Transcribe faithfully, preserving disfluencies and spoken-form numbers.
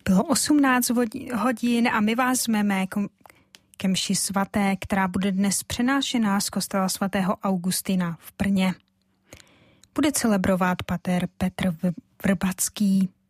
Bylo osmnáct hodin a my vás zveme ke mši svaté, která bude dnes přenášená z kostela svatého Augustina v Brně. Bude celebrovat pater Petr Vrbacký.